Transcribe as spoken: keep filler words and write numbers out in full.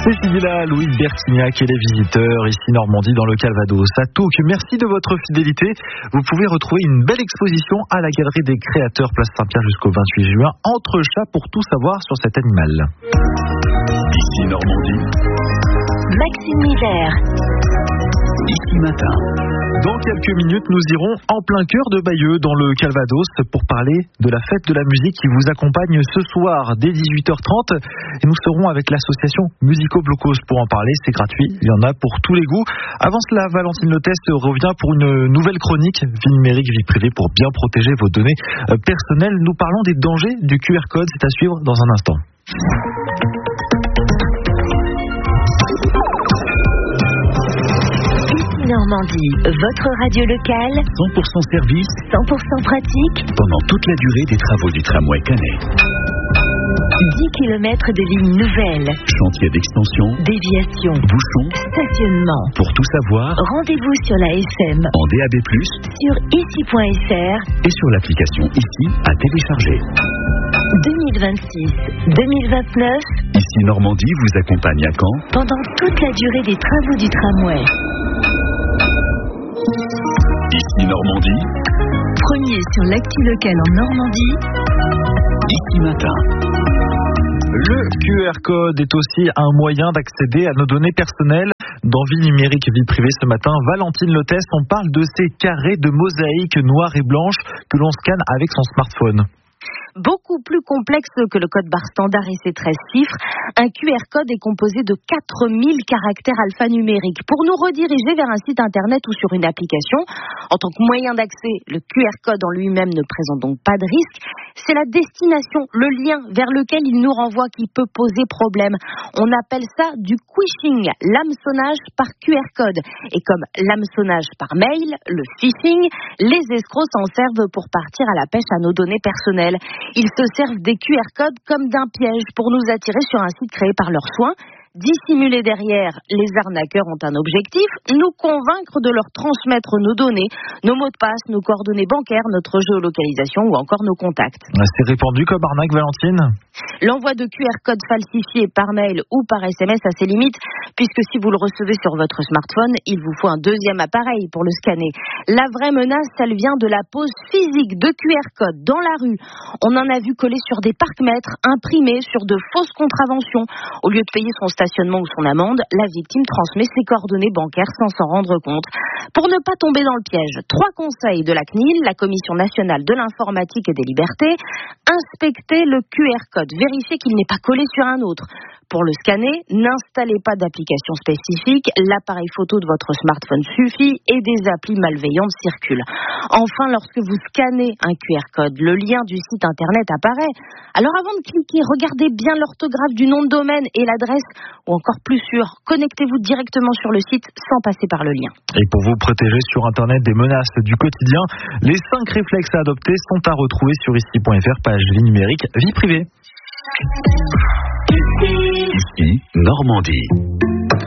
C'est Sybilla, Louis Bertignac et les visiteurs, ici Normandie dans le Calvados, à Touques. Merci de votre fidélité. Vous pouvez retrouver une belle exposition à la Galerie des Créateurs, place Saint-Pierre jusqu'au vingt-huit juin, entre chats pour tout savoir sur cet animal. Ici Normandie. Maxime Miller. Ici Matin. Dans quelques minutes, nous irons en plein cœur de Bayeux, dans le Calvados, pour parler de la fête de la musique qui vous accompagne ce soir dès dix-huit heures trente. Et nous serons avec l'association Musico Blocos pour en parler. C'est gratuit, il y en a pour tous les goûts. Avant cela, Valentine Lotest revient pour une nouvelle chronique, vie numérique, vie privée, pour bien protéger vos données personnelles. Nous parlons des dangers du Q R code. C'est à suivre dans un instant. Normandie, votre radio locale, cent pour cent service, cent pour cent pratique, pendant toute la durée des travaux du tramway Canet. dix kilomètres de lignes nouvelles, Chantier d'extension, déviation, bouchons, stationnement. Pour tout savoir, Rendez-vous sur la F M, en D A B plus, sur ici point F R et sur l'application Ici à télécharger. deux mille vingt-six deux mille vingt-neuf, Ici Normandie vous accompagne à Caen pendant toute la durée des travaux du tramway. Ici Normandie. Premier sur l'actu local en Normandie. Ici Matin. Le Q R code est aussi un moyen d'accéder à nos données personnelles. Dans Vie numérique, vie privée ce matin, Valentine Lotest, on parle de ces carrés de mosaïque noires et blanches que l'on scanne avec son smartphone. Beaucoup plus complexe que le code barre standard et ses treize chiffres, un Q R code est composé de quatre mille caractères alphanumériques. Pour nous rediriger vers un site internet ou sur une application, en tant que moyen d'accès, le Q R code en lui-même ne présente donc pas de risque. C'est la destination, le lien vers lequel il nous renvoie qui peut poser problème. On appelle ça du quishing, l'hameçonnage par Q R code. Et comme l'hameçonnage par mail, le phishing, les escrocs s'en servent pour partir à la pêche à nos données personnelles. Ils se servent des Q R codes comme d'un piège pour nous attirer sur un site créé par leurs soins. Dissimuler derrière, les arnaqueurs ont un objectif, nous convaincre de leur transmettre nos données, nos mots de passe, nos coordonnées bancaires, notre géolocalisation ou encore nos contacts. C'est répandu comme arnaque, Valentine ? L'envoi de Q R codes falsifiés par mail ou par S M S a ses limites, puisque si vous le recevez sur votre smartphone, il vous faut un deuxième appareil pour le scanner. La vraie menace, elle vient de la pose physique de Q R codes dans la rue. On en a vu coller sur des parcs-mètres, imprimés sur de fausses contraventions. Au lieu de payer son stationnement ou son amende, la victime transmet ses coordonnées bancaires sans s'en rendre compte. Pour ne pas tomber dans le piège, trois conseils de la C N I L, la Commission nationale de l'informatique et des libertés. Inspectez le Q R code, vérifiez qu'il n'est pas collé sur un autre. Pour le scanner, n'installez pas d'application spécifique, l'appareil photo de votre smartphone suffit et des applis malveillantes circulent. Enfin, lorsque vous scannez un Q R code, le lien du site internet apparaît. Alors avant de cliquer, regardez bien l'orthographe du nom de domaine et l'adresse, ou encore plus sûr, connectez-vous directement sur le site sans passer par le lien. Et pour vous protéger sur internet des menaces du quotidien, les cinq réflexes à adopter sont à retrouver sur ici point F R, page vie numérique, vie privée. Ici Normandie.